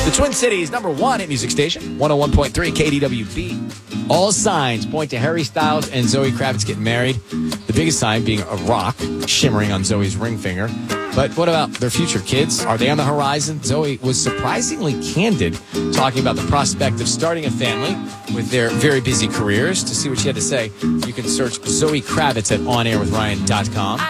The Twin Cities, #1 hit music station, 101.3 KDWB. All signs point to Harry Styles and Zoe Kravitz getting married. The biggest sign being a rock shimmering on Zoe's ring finger. But what about their future kids? Are they on the horizon? Zoe was surprisingly candid, talking about the prospect of starting a family with their very busy careers. To see what she had to say, you can search Zoe Kravitz at onairwithryan.com.